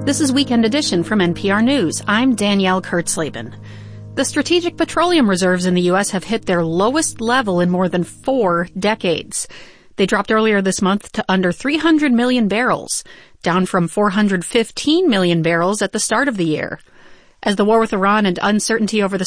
This is Weekend Edition from NPR News. I'm Danielle Kurtzleben. The strategic petroleum reserves in the U.S. have hit their lowest level in more than 4 decades. They dropped earlier this month to under 300 million barrels, down from 415 million barrels at the start of the year. As the war with Iran and uncertainty over the